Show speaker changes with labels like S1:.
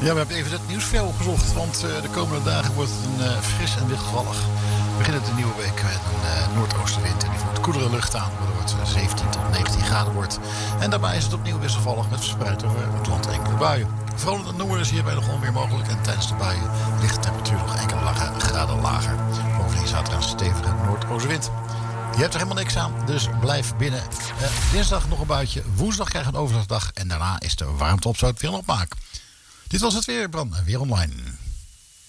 S1: Ja, we hebben even het nieuws voor jou opgezocht. Want de komende dagen wordt het een fris en wisselvallig. We beginnen de nieuwe week met een noordoostenwind. En die voert koelere lucht aan, waardoor het 17 tot 19 graden wordt. En daarbij is het opnieuw wisselvallig met verspreid over het land enkele buien. Vooral in het noorden is hierbij nog onweer mogelijk. En tijdens de buien ligt de temperatuur nog enkele graden lager. Bovendien staat er een stevige noordoostenwind. Je hebt er helemaal niks aan, dus blijf binnen. Dinsdag nog een buitje. Woensdag krijgen we een overzichtdag. En daarna is de warmte op zo het weer opmaken. Dit was het weer, Brand. Weer online.